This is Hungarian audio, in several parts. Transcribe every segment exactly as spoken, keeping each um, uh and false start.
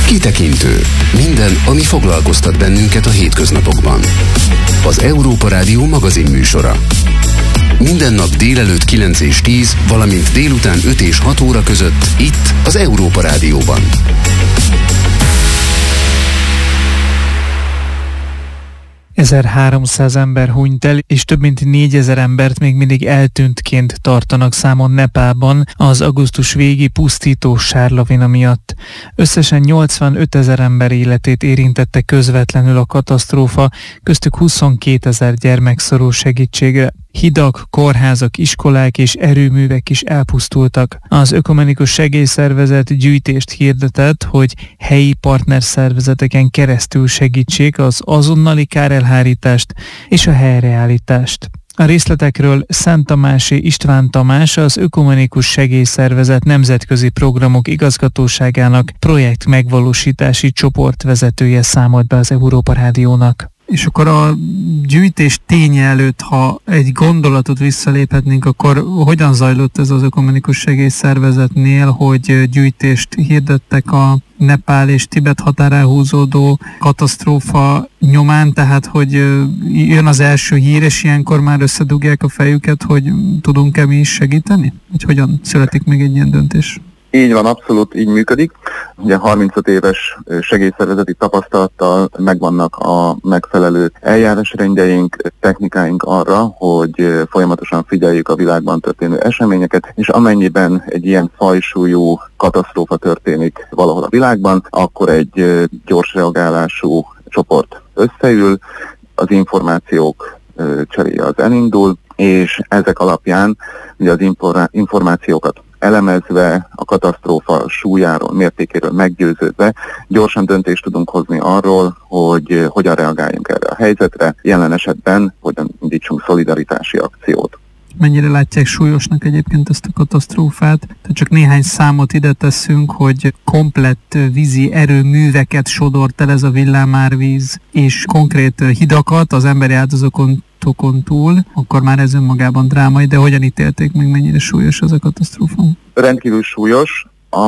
Kitekintő. Minden, ami foglalkoztat bennünket a hétköznapokban. Az Európa Rádió magazinműsora. Minden nap délelőtt kilenc és tíz, valamint délután öt és hat óra között itt az Európa Rádióban. ezerháromszáz ember hunyt el, és több mint négyezer embert még mindig eltűntként tartanak számon Nepálban az augusztus végi pusztító sárlavina miatt. Összesen nyolcvanötezer ember életét érintette közvetlenül a katasztrófa, köztük huszonkétezer gyermek szorul segítségre. Hidak, kórházak, iskolák és erőművek is elpusztultak. Az Ökumenikus Segélyszervezet gyűjtést hirdetett, hogy helyi partnerszervezeteken keresztül segítsék az azonnali kárelhárítást és a helyreállítást. A részletekről Szent Tamási István Tamás, az Ökumenikus Segélyszervezet nemzetközi programok igazgatóságának projekt megvalósítási csoportvezetője számolt be az Európa Rádiónak. És akkor a gyűjtés ténye előtt, ha egy gondolatot visszaléphetnénk, akkor hogyan zajlott ez az Ökumenikus Segélyszervezetnél, hogy gyűjtést hirdettek a Nepál és Tibet határán húzódó katasztrófa nyomán, tehát hogy jön az első hír, és ilyenkor már összedugják a fejüket, hogy tudunk-e mi is segíteni? Hogy hogyan születik még egy ilyen döntés? Így van, abszolút így működik. Ugye harmincöt éves segélyszervezeti tapasztalattal megvannak a megfelelő eljárásrendjeink, technikáink arra, hogy folyamatosan figyeljük a világban történő eseményeket, és amennyiben egy ilyen fajsúlyú katasztrófa történik valahol a világban, akkor egy gyors reagálású csoport összeül, az információk cseréje az elindul, és ezek alapján ugye az információkat elemezve, a katasztrófa súlyáról, mértékéről meggyőződve, gyorsan döntést tudunk hozni arról, hogy hogyan reagáljunk erre a helyzetre, jelen esetben hogyan indítsunk szolidaritási akciót. Mennyire látják súlyosnak egyébként ezt a katasztrófát? Tehát csak néhány számot ide teszünk, hogy komplett vízi erőműveket sodort el ez a villámárvíz, és konkrét hidakat az emberi áldozatokon túl, akkor már ez önmagában drámai, de hogyan ítélték meg, mennyire súlyos ez a katasztrófa? Rendkívül súlyos.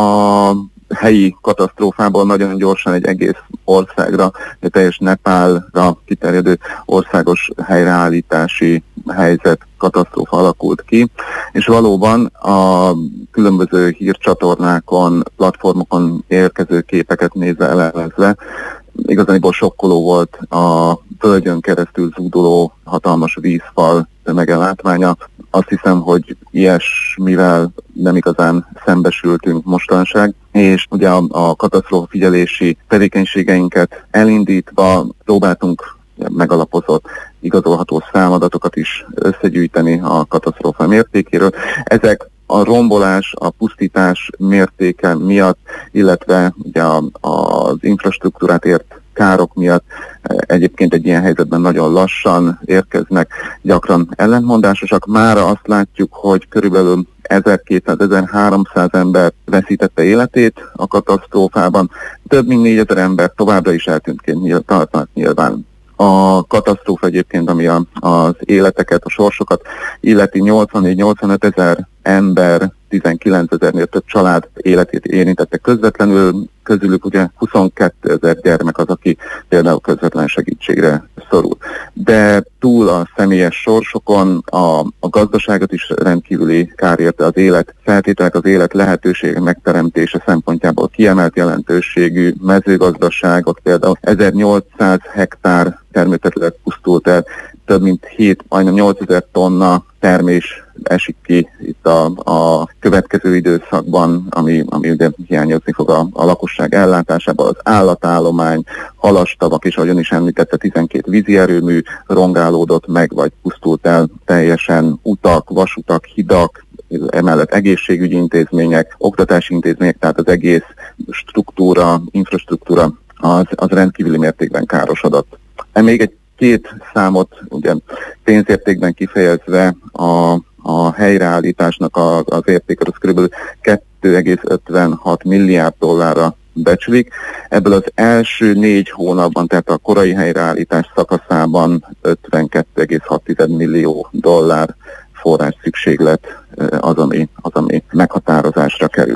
A helyi katasztrófából nagyon gyorsan egy egész országra, egy teljes Nepálra kiterjedő országos helyreállítási helyzet, katasztrófa alakult ki, és valóban a különböző hírcsatornákon, platformokon érkező képeket nézve, elemezve, igazából sokkoló volt a földön keresztül zúduló hatalmas vízfal tömege látványa. Azt hiszem, hogy ilyesmivel nem igazán szembesültünk mostanság, és ugye a, a katasztrófa figyelési tevékenységeinket elindítva próbáltunk megalapozott, igazolható számadatokat is összegyűjteni a katasztrófa mértékéről. Ezek a rombolás, a pusztítás mértéke miatt, illetve ugye a, az infrastruktúrát ért károk miatt egyébként egy ilyen helyzetben nagyon lassan érkeznek, gyakran ellentmondásosak. Mára azt látjuk, hogy körülbelül ezerkétszáz-ezerháromszáz ember veszítette életét a katasztrófában, több mint négyezer ember továbbra is eltűntként tartanak nyilván. A katasztrófa egyébként, ami a, az életeket, a sorsokat illeti, nyolcvannégy-nyolcvanöt ezer ember, tizenkilencezernél több család életét érintette közvetlenül, közülük ugye huszonkétezer gyermek az, aki például közvetlen segítségre szorul. De túl a személyes sorsokon a, a gazdaságot is rendkívüli kár érte, az élet feltételek, az élet lehetőségek megteremtése szempontjából kiemelt jelentőségű mezőgazdaságot, például ezernyolcszáz hektár termőterület pusztult el, több mint hét, majdnem nyolcezer tonna termés esik ki itt a, a következő időszakban, ami, ami ugye hiányozni fog a, a lakosság ellátásában, az állatállomány, halastavak, és ahogyan is említette, tizenkét vízi erőmű rongálódott meg, vagy pusztult el teljesen, utak, vasutak, hidak, emellett egészségügyi intézmények, oktatási intézmények, tehát az egész struktúra, infrastruktúra az, az rendkívüli mértékben károsodott. Még egy két számot, ugye pénzértékben kifejezve a, a helyreállításnak a, az értéke az kb. kettő egész ötvenhat milliárd dollárra becsülik. Ebből az első négy hónapban, tehát a korai helyreállítás szakaszában ötvenkettő egész hat millió dollár forrás szükséglet az, ami, az, ami meghatározásra került.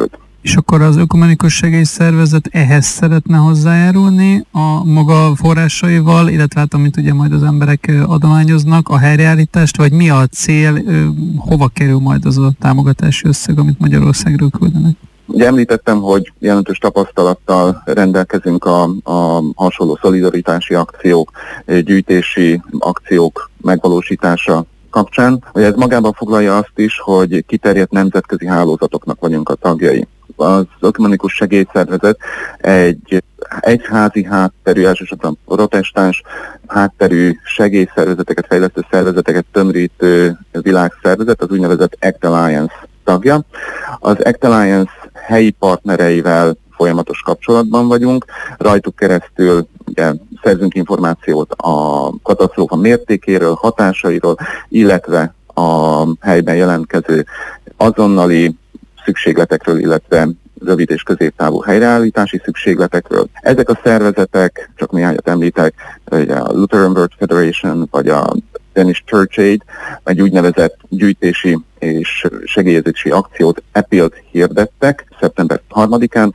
És akkor az Ökumenikus Segélyszervezet ehhez szeretne hozzájárulni a maga forrásaival, illetve hát amit ugye majd az emberek adományoznak, a helyreállítást, vagy mi a cél, hova kerül majd az a támogatási összeg, amit Magyarországról küldenek? Ugye említettem, hogy jelentős tapasztalattal rendelkezünk a, a hasonló szolidaritási akciók, gyűjtési akciók megvalósítása kapcsán. Ugye ez magában foglalja azt is, hogy kiterjedt nemzetközi hálózatoknak vagyunk a tagjai. Az Ökumenikus Segélyszervezet egy egyházi hátterű, elsősorban protestáns hátterű segélyszervezeteket, fejlesztő szervezeteket tömörítő világszervezet, az úgynevezett Act Alliance tagja. Az Act Alliance helyi partnereivel folyamatos kapcsolatban vagyunk, rajtuk keresztül ugye, szerzünk információt a katasztrófa mértékéről, hatásairól, illetve a helyben jelentkező azonnali szükségletekről, illetve rövid és középtávú helyreállítási szükségletekről. Ezek a szervezetek, csak néhányat említek, a Lutheran World Federation, vagy a Danish Church Aid, egy úgynevezett gyűjtési és segélyezési akciót, appeal-t hirdettek szeptember harmadikán,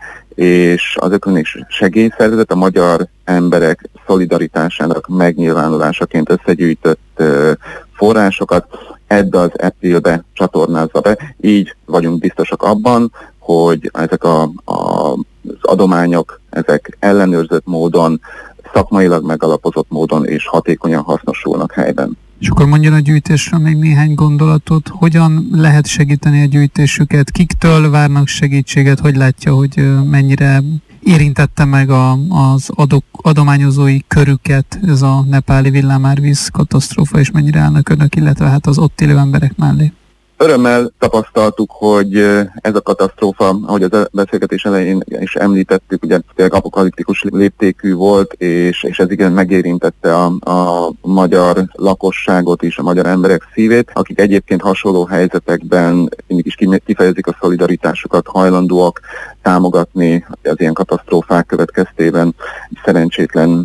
és az Ökumenikus Segélyszervezet a magyar emberek szolidaritásának megnyilvánulásaként összegyűjtött uh, forrásokat ebbe az appeal-be csatornázza be. Így vagyunk biztosak abban, hogy ezek a, a, az adományok, ezek ellenőrzött módon, szakmailag megalapozott módon és hatékonyan hasznosulnak helyben. És akkor mondjon a gyűjtésről még néhány gondolatot, hogyan lehet segíteni a gyűjtésüket, kiktől várnak segítséget, hogy látja, hogy mennyire érintette meg a, az adok, adományozói körüket ez a nepáli villámárvíz katasztrófa, és mennyire állnak önök, illetve hát az ott élő emberek mellé? Örömmel tapasztaltuk, hogy ez a katasztrófa, ahogy a beszélgetés elején is említettük, ugye apokaliptikus léptékű volt, és, és ez igen megérintette a, a magyar lakosságot is, a magyar emberek szívét, akik egyébként hasonló helyzetekben mindig is kifejezik a szolidaritásukat, hajlandóak támogatni az ilyen katasztrófák következtében szerencsétlen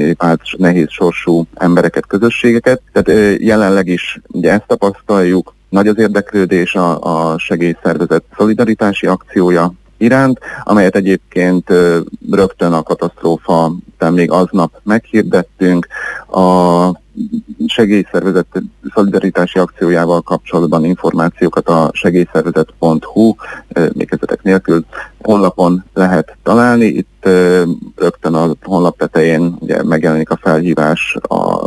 nehéz sorsú embereket, közösségeket. Tehát jelenleg is ugye ezt tapasztaljuk. Nagy az érdeklődés a, a segélyszervezet szolidaritási akciója iránt, amelyet egyébként rögtön a katasztrófa után még aznap meghirdettünk. A segélyszervezet szolidaritási akciójával kapcsolatban információkat a segélyszervezet pont hu még kezdetek nélkül honlapon lehet találni. Itt rögtön a honlap tetején ugye megjelenik a felhívás a,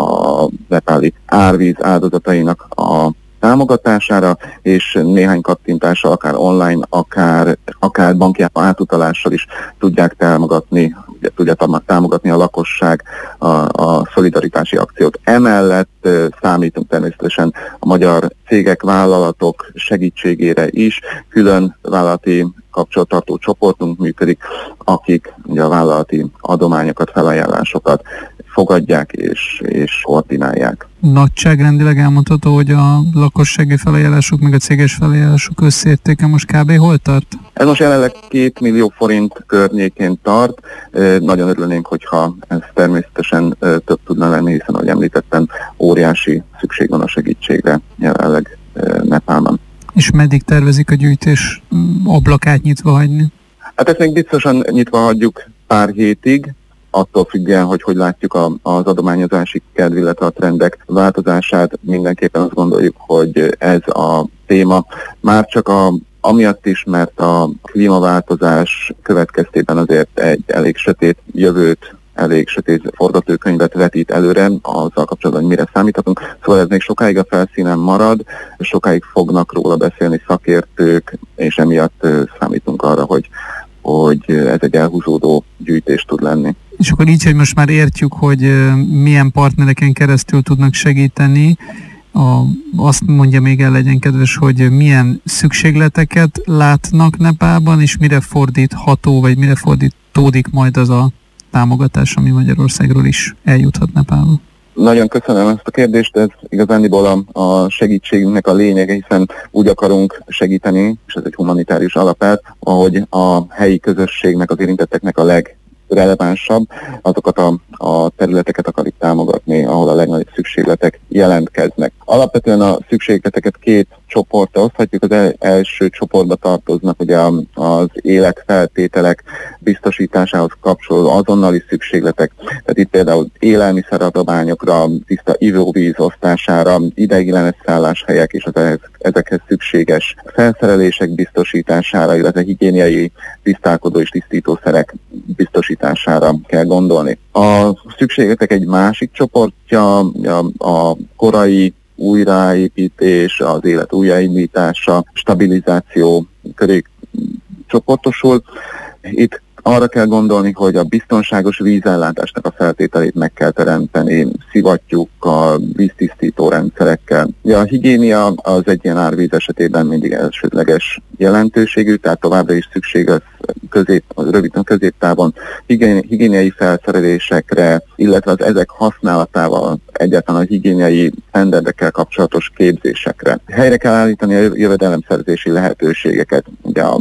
a nepáli árvíz áldozatainak a támogatására, és néhány kattintással, akár online, akár, akár banki átutalással is tudják támogatni, ugye, tudja támogatni a lakosság a, a szolidaritási akciót. Emellett uh, számítunk természetesen a magyar cégek, vállalatok segítségére is, külön vállalati kapcsolattartó csoportunk működik, akik ugye a vállalati adományokat, felajánlásokat fogadják és, és koordinálják. Nagyságrendileg elmondható, hogy a lakossági felajánlások, meg a céges felajánlások összértéke most kb. Hol tart? Ez most jelenleg két millió forint környékén tart. Nagyon örülnénk, hogyha ez természetesen több tudna lenni, hiszen, ahogy említettem, óriási szükség van a segítségre jelenleg Nepálban. És meddig tervezik a gyűjtés ablakát nyitva hagyni? Hát ezt még biztosan nyitva hagyjuk pár hétig, attól függően, hogy hogy látjuk a, az adományozási kedv, illetve a trendek változását. Mindenképpen azt gondoljuk, hogy ez a téma már csak a, amiatt is, mert a klímaváltozás következtében azért egy elég sötét jövőt, elég sötét forgatókönyvet vetít előre, azzal kapcsolatban, hogy mire számíthatunk. Szóval ez még sokáig a felszínen marad, sokáig fognak róla beszélni szakértők, és emiatt számítunk arra, hogy hogy ez egy elhúzódó gyűjtés tud lenni. És akkor így, hogy most már értjük, hogy milyen partnereken keresztül tudnak segíteni, a, azt mondja még el, legyen kedves, hogy milyen szükségleteket látnak Nepálban, és mire fordítható, vagy mire fordítódik majd az a támogatás, ami Magyarországról is eljuthat Nepálba. Nagyon köszönöm ezt a kérdést, ez igazániból a, a segítségünknek a lényege, hiszen úgy akarunk segíteni, és ez egy humanitárius alapelv, ahogy a helyi közösségnek, az érintetteknek a legrelevánsabb, azokat a a területeket akarik támogatni, ahol a legnagyobb szükségletek jelentkeznek. Alapvetően a szükségleteket két csoportra oszthatjuk. Az el, első csoportba tartoznak ugye az életfeltételek biztosításához kapcsolódó azonnali szükségletek, tehát itt például élelmiszeradományokra, tiszta ivóvíz osztására, ideiglenes szálláshelyek és az ezekhez szükséges felszerelések biztosítására, illetve higiéniai tisztálkodó és tisztítószerek biztosítására kell gondolni. A szükségletek egy másik csoportja a korai újraépítés, az élet újraindítása, stabilizáció köré csoportosul. Itt arra kell gondolni, hogy a biztonságos vízellátásnak a feltételét meg kell teremteni szivattyúkkal, víztisztító rendszerekkel. Ja, a higiénia az egy ilyen árvíz esetében mindig elsődleges jelentőségű, tehát továbbra is szükség lesz közép, rövid középtávon higiéniai felszerelésekre, illetve az ezek használatával egyáltalán a higiéniai standardekkel kapcsolatos képzésekre. Helyre kell állítani a jövedelemszerzési lehetőségeket. Ugye a,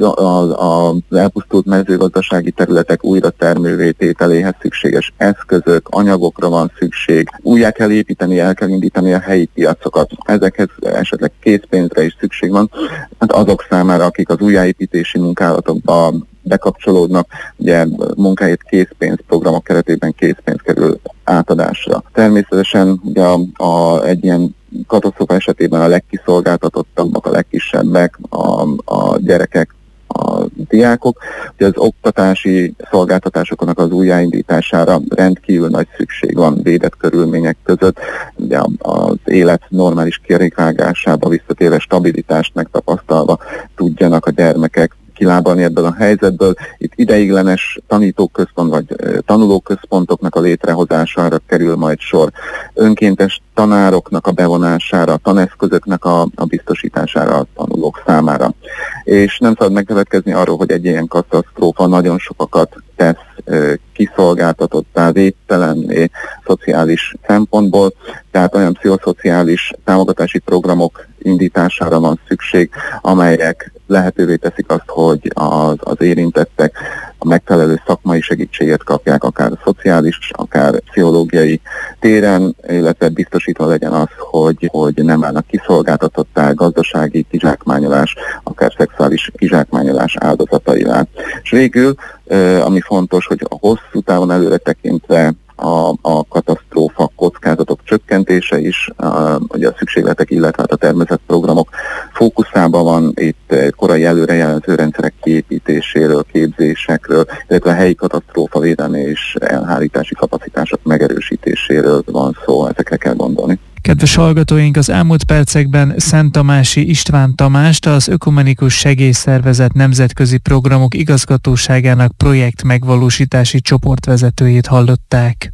a, a, az elpusztult mezőgazdasági területek újra termővé tételéhez szükséges eszközök, anyagokra van szükség, újjá kell építeni, el kell indítani a helyi piacokat. Ezekhez esetleg készpénzre is szükség van. Hát azok számára, akik az újjáépítési munkálatokba bekapcsolódnak, ugye munkáért készpénz programok keretében készpénz kerül átadásra. Természetesen ugye a, a, egy ilyen katasztrófa esetében a legkiszolgáltatottabbak, a legkisebbek, a, a gyerekek, a diákok, hogy az oktatási szolgáltatásoknak az újjáindítására rendkívül nagy szükség van védett körülmények között, ugye az élet normális kerékvágásába visszatérve stabilitást megtapasztalva tudjanak a gyermekek kilábalni ebből a helyzetből. Itt ideiglenes tanítóközpont vagy tanulóközpontoknak a létrehozására kerül majd sor. Önkéntes tanároknak a bevonására, a taneszközöknek a, a biztosítására a tanulók számára. És nem szabad megfeledkezni arról, hogy egy ilyen katasztrófa nagyon sokakat tesz kiszolgáltatottá, védtelenné szociális szempontból, tehát olyan pszichoszociális támogatási programok indítására van szükség, amelyek lehetővé teszik azt, hogy az, az érintettek a megfelelő szakmai segítséget kapják, akár szociális, akár pszichológiai téren, illetve biztosítva legyen az, hogy, hogy nem állnak kiszolgáltatottá, gazdasági kizsákmányolás, akár szexuális kizsákmányolás áldozataivá. És végül, ami fontos, hogy a hosszú távon előre tekintve a, a katasztrófa kockázatok csökkentése is, a, ugye a szükségletek, illetve a tervezett programok fókuszában van, itt korai előrejelző rendszerek kiépítéséről, képzésekről, illetve a helyi katasztrófa védelmi és elhárítási kapacitások megerősítéséről van szó, ezekre kell gondolni. Kedves hallgatóink, az elmúlt percekben Szent Tamási István Tamást, az Ökumenikus Segélyszervezet Nemzetközi Programok Igazgatóságának projekt megvalósítási csoportvezetőjét hallották.